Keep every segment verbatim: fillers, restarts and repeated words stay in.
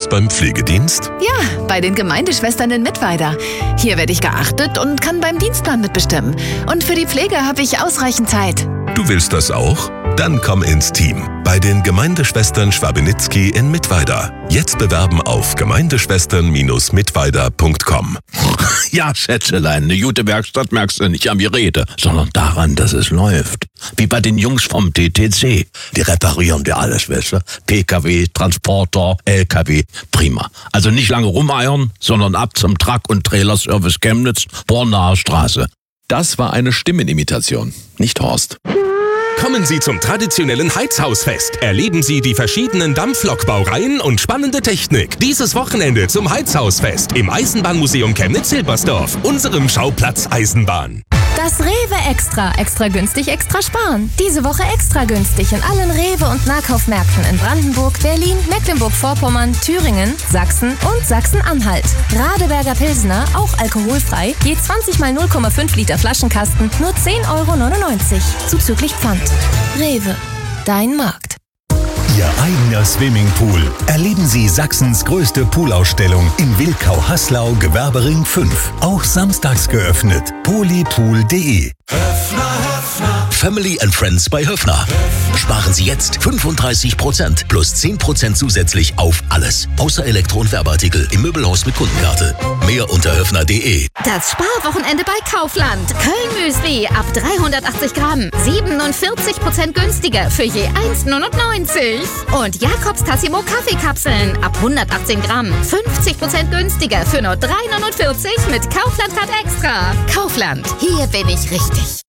beim Pflegedienst? Ja, bei den Gemeindeschwestern in Mittweida. Hier werde ich geachtet und kann beim Dienstplan mitbestimmen. Und für die Pflege habe ich ausreichend Zeit. Du willst das auch? Dann komm ins Team bei den Gemeindeschwestern Schwabenitzky in Mittweida. Jetzt bewerben auf gemeindeschwestern Bindestrich mittweida Punkt com. Ja, Schätzelein, eine gute Werkstatt merkst du nicht an mir rede, sondern daran, dass es läuft. Wie bei den Jungs vom T T C. Die reparieren dir alles, weißt du? P K W, Transporter, L K W. Prima. Also nicht lange rumeiern, sondern ab zum Truck- und Trailerservice Chemnitz, Bornaer Straße. Das war eine Stimmenimitation, nicht Horst. Kommen Sie zum traditionellen Heizhausfest. Erleben Sie die verschiedenen Dampflokbaureihen und spannende Technik. Dieses Wochenende zum Heizhausfest im Eisenbahnmuseum Chemnitz-Silbersdorf, unserem Schauplatz Eisenbahn. Das Rewe Extra. Extra günstig, extra sparen. Diese Woche extra günstig in allen Rewe- und Nahkaufmärkten in Brandenburg, Berlin, Mecklenburg-Vorpommern, Thüringen, Sachsen und Sachsen-Anhalt. Radeberger Pilsner, auch alkoholfrei, je zwanzig mal null Komma fünf Liter Flaschenkasten, nur zehn Euro neunundneunzig. Zuzüglich Pfand. Rewe. Dein Markt. Ihr eigener Swimmingpool. Erleben Sie Sachsens größte Poolausstellung in Wilkau-Haslau, Gewerbering fünf. Auch samstags geöffnet. polypool punkt de. Family and Friends bei Höffner. Sparen Sie jetzt fünfunddreißig Prozent plus zehn Prozent zusätzlich auf alles. Außer Elektro- und Werbeartikel im Möbelhaus mit Kundenkarte. Mehr unter höffner punkt de. Das Sparwochenende bei Kaufland. Köln-Müsli ab dreihundertachtzig Gramm. siebenundvierzig Prozent günstiger für je eins neunundneunzig. Und Jakobs Tassimo Kaffeekapseln ab hundertachtzehn Gramm. fünfzig Prozent günstiger für nur drei neunundvierzig mit Kaufland-Card Extra. Kaufland. Hier bin ich richtig.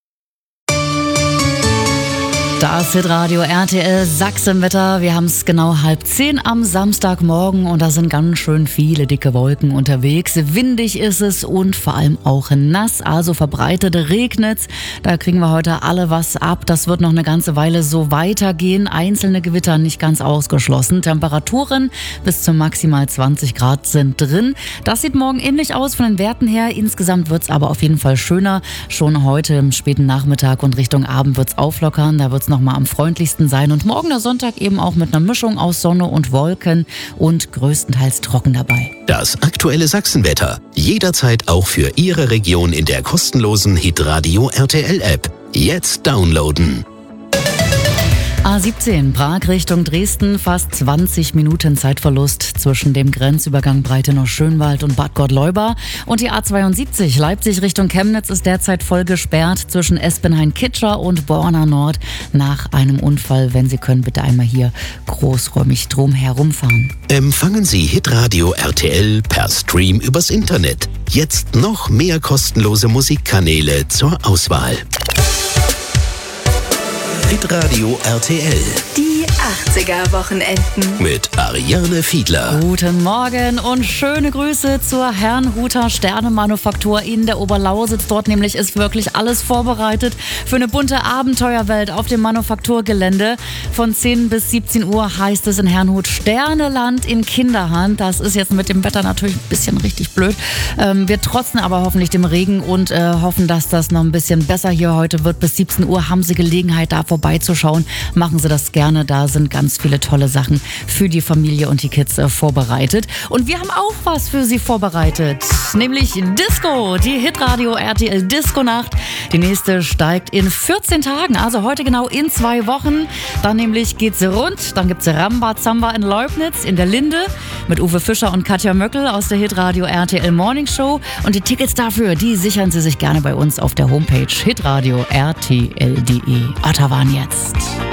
Das Hitradio R T L Sachsenwetter. Wir haben es genau halb zehn am Samstagmorgen und da sind ganz schön viele dicke Wolken unterwegs. Windig ist es und vor allem auch nass, also verbreitet regnet's. Da kriegen wir heute alle was ab. Das wird noch eine ganze Weile so weitergehen. Einzelne Gewitter nicht ganz ausgeschlossen. Temperaturen bis zu maximal zwanzig Grad sind drin. Das sieht morgen ähnlich aus von den Werten her. Insgesamt wird's aber auf jeden Fall schöner. Schon heute im späten Nachmittag und Richtung Abend wird's auflockern. Da wird's noch mal am freundlichsten sein und morgen der Sonntag eben auch mit einer Mischung aus Sonne und Wolken und größtenteils trocken dabei. Das aktuelle Sachsenwetter. Jederzeit auch für Ihre Region in der kostenlosen Hitradio R T L App. Jetzt downloaden. A siebzehn, Prag Richtung Dresden, fast zwanzig Minuten Zeitverlust zwischen dem Grenzübergang Breitenau-Schönwald und Bad Gottleuba. Und die A zweiundsiebzig, Leipzig Richtung Chemnitz, ist derzeit voll gesperrt zwischen Espenhain-Kitscher und Borna Nord nach einem Unfall. Wenn Sie können, bitte einmal hier großräumig drum herumfahren. Empfangen Sie Hitradio R T L per Stream übers Internet. Jetzt noch mehr kostenlose Musikkanäle zur Auswahl. Hitradio R T L. Die achtziger-Wochenenden. Mit Ariane Fiedler. Guten Morgen und schöne Grüße zur Herrnhuter Sternemanufaktur in der Oberlausitz. Dort nämlich ist wirklich alles vorbereitet für eine bunte Abenteuerwelt auf dem Manufakturgelände. Von zehn bis siebzehn Uhr heißt es in Herrnhut Sterneland in Kinderhand. Das ist jetzt mit dem Wetter natürlich ein bisschen richtig blöd. Ähm, wir trotzen aber hoffentlich dem Regen und äh, hoffen, dass das noch ein bisschen besser hier heute wird. Bis siebzehn Uhr haben Sie Gelegenheit, da vorbeizuschauen. Machen Sie das gerne. Da sind ganz viele tolle Sachen für die Familie und die Kids äh, vorbereitet. Und wir haben auch was für Sie vorbereitet. Nämlich Disco, die Hitradio R T L Disco-Nacht. Die nächste steigt in vierzehn Tagen, also heute genau in zwei Wochen. Dann nämlich geht's rund. Dann gibt's Rambazamba in Leubnitz in der Linde mit Uwe Fischer und Katja Möckel aus der Hitradio R T L Morning Show. Und die Tickets dafür, die sichern Sie sich gerne bei uns auf der Homepage hitradio R T L punkt de. Ottawa jetzt.